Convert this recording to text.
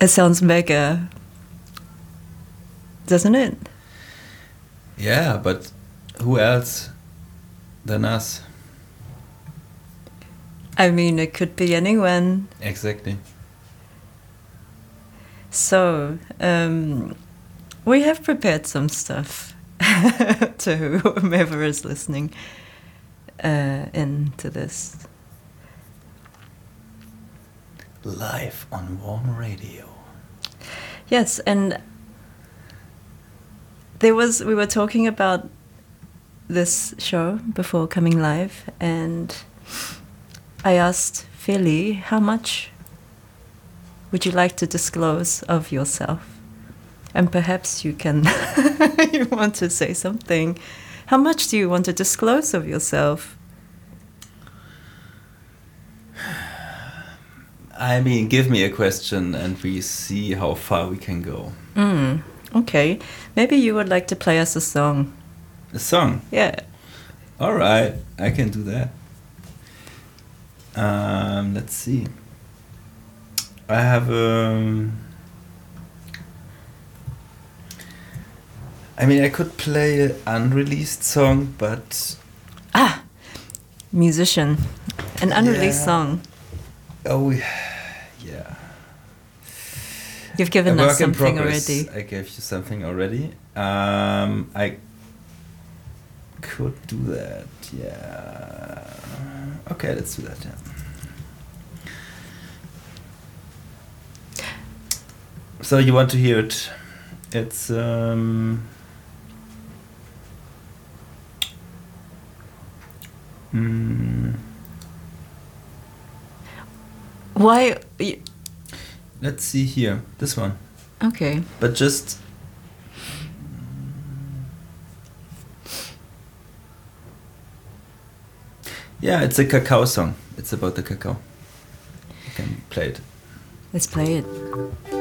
It sounds mega, doesn't it? Yeah, but who else than us? I mean, it could be anyone. Exactly. So, we have prepared some stuff to whomever is listening into this. Live on Warm Radio. Yes, and we were talking about this show before coming live, and I asked Philly, how much would you like to disclose of yourself? And perhaps you can, you want to say something. How much do you want to disclose of yourself? I mean, give me a question and we see how far we can go. Okay. Maybe you would like to play us a song. A song? Yeah. All right, I can do that. Let's see. I have I mean, I could play an unreleased song, but... Musician. An unreleased song. Oh, yeah. You've given us something already. I gave you something already. I could do that, yeah. Okay, let's do that, yeah. So you want to hear it? It's Why? Let's see here, this one. Okay. But just yeah, it's a cacao song. It's about the cacao. You can play it. Let's play it.